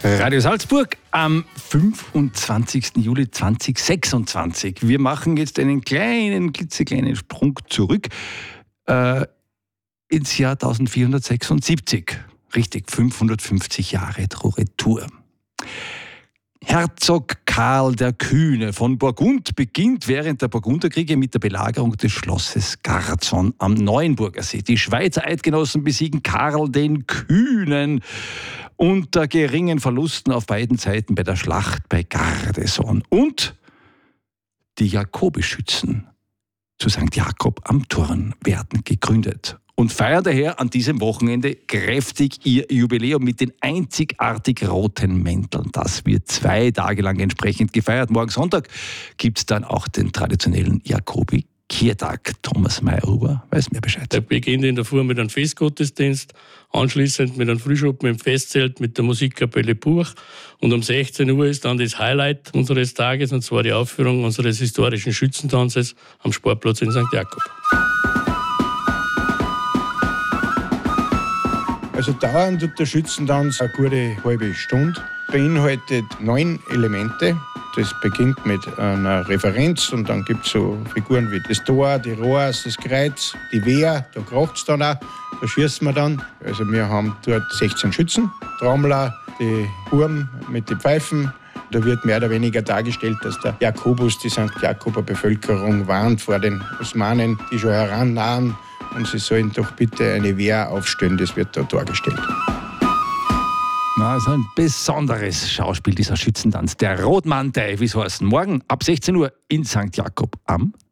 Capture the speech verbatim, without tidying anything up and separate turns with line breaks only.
Radio Salzburg am fünfundzwanzigsten Juli zweitausendsechsundzwanzig. Wir machen jetzt einen kleinen, klitzekleinen Sprung zurück äh, ins Jahr vierzehnhundertsechsundsiebzig. Richtig, fünfhundertfünfzig Jahre Retour. Herzog Karl der Kühne von Burgund beginnt während der Burgunderkriege mit der Belagerung des Schlosses Garzon am Neuenburger See. Die Schweizer Eidgenossen besiegen Karl den Kühnen unter geringen Verlusten auf beiden Seiten bei der Schlacht bei Gardeson. Und die Jakobischützen zu Sankt Jakob am Turn werden gegründet und feiern daher an diesem Wochenende kräftig ihr Jubiläum mit den einzigartig roten Mänteln. Das wird zwei Tage lang entsprechend gefeiert. Morgen Sonntag gibt es dann auch den traditionellen Jakobi-Kehrtag. Thomas Meyerhuber weiß mehr Bescheid.
Der beginnt in der Früh mit einem Festgottesdienst, anschließend mit einem Frühschoppen im Festzelt mit der Musikkapelle Buch. Und um sechzehn Uhr ist dann das Highlight unseres Tages, und zwar die Aufführung unseres historischen Schützentanzes am Sportplatz in Sankt Jakob.
Also dauernd tut der Schützentanz eine gute halbe Stunde, beinhaltet neun Elemente. Das beginnt mit einer Referenz und dann gibt es so Figuren wie das Tor, die Rohrs, das Kreuz, die Wehr, da kracht es dann auch, da schießen wir dann. Also wir haben dort sechzehn Schützen, Trommler, die Burm mit den Pfeifen. Da wird mehr oder weniger dargestellt, dass der Jakobus die Sankt Jakober Bevölkerung warnt vor den Osmanen, die schon herannahen. Und sie sollen doch bitte eine Wehr aufstellen, das wird da dargestellt.
Na, also ein besonderes Schauspiel, dieser Schützentanz. Der Rotmantel, wie es heißt, morgen ab sechzehn Uhr in Sankt Jakob am